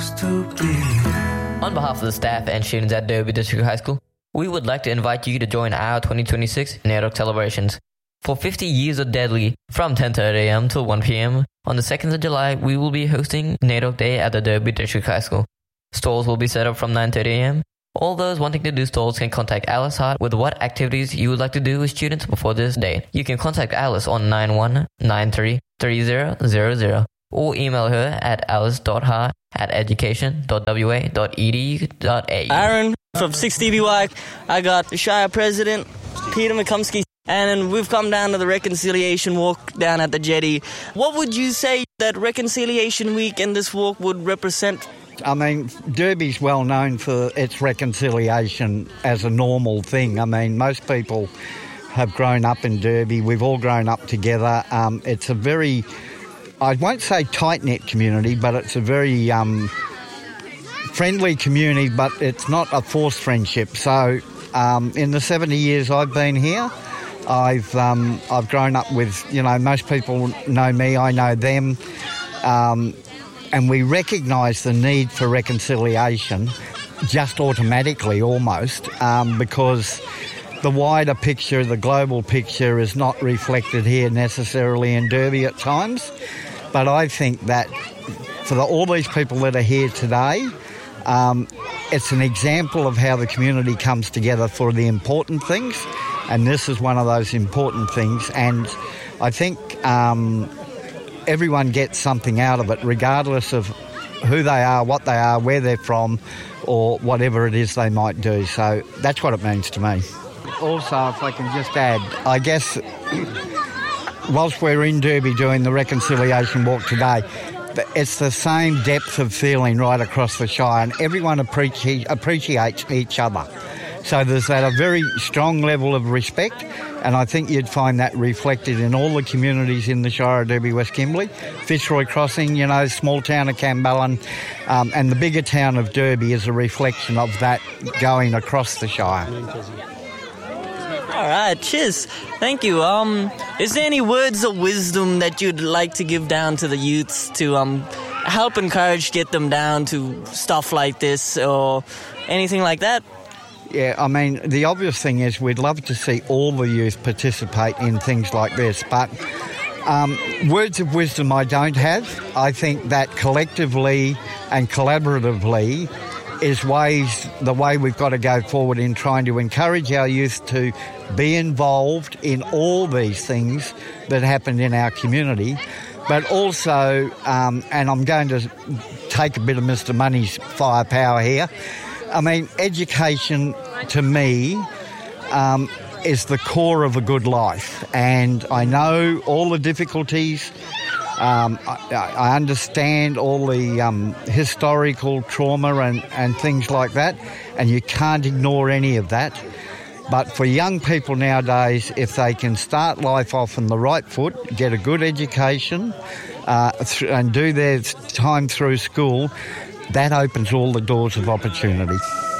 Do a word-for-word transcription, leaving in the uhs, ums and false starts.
supposed to be. On behalf of the staff and students at Derby District High School, we would like to invite you to join our twenty twenty-six NAIDOC celebrations. For fifty years of Deadly, from ten thirty a.m. till one p.m, on the second of July, we will be hosting NAIDOC Day at the Derby District High School. Stalls will be set up from nine thirty a.m. All those wanting to do stalls can contact Alice Hart with what activities you would like to do with students before this date. You can contact Alice on nine one nine three three zero zero zero or email her at alice dot hart at education dot w a dot e d u dot a u. Aaron from six D B Y. I got the Shire President, Peter McCumsky, and we've come down to the Reconciliation Walk down at the jetty. What would you say that Reconciliation Week and this walk would represent? I mean, Derby's well known for its reconciliation as a normal thing. I mean, most people have grown up in Derby. We've all grown up together. Um, it's a very, I won't say tight-knit community, but it's a very um, friendly community, but it's not a forced friendship. So um, in the seventy years I've been here, I've um, I've grown up with, you know, most people know me, I know them. Um And we recognise the need for reconciliation just automatically almost um, because the wider picture, the global picture is not reflected here necessarily in Derby at times. But I think that for the, all these people that are here today, um, it's an example of how the community comes together for the important things, and this is one of those important things. And I think Um, everyone gets something out of it, regardless of who they are, what they are, where they're from, or whatever it is they might do. So that's what it means to me. Also, if I can just add, I guess, whilst we're in Derby doing the Reconciliation Walk today, it's the same depth of feeling right across the Shire, and everyone appreci- appreciates each other. So there's that a very strong level of respect, and I think you'd find that reflected in all the communities in the Shire of Derby West Kimberley. Fitzroy Crossing, you know, small town of Camballen, um, and the bigger town of Derby is a reflection of that going across the Shire. All right, cheers. Thank you. Um, is there any words of wisdom that you'd like to give down to the youths to um help encourage, get them down to stuff like this or anything like that? Yeah, I mean, the obvious thing is we'd love to see all the youth participate in things like this, but um, words of wisdom I don't have. I think that collectively and collaboratively is ways, the way we've got to go forward in trying to encourage our youth to be involved in all these things that happen in our community, but also, um, and I'm going to take a bit of Mister Money's firepower here, I mean, education, to me, um, is the core of a good life. And I know all the difficulties. Um, I, I understand all the um, historical trauma and, and things like that, and you can't ignore any of that. But for young people nowadays, if they can start life off on the right foot, get a good education, uh, th- and do their time through school, that opens all the doors of opportunity.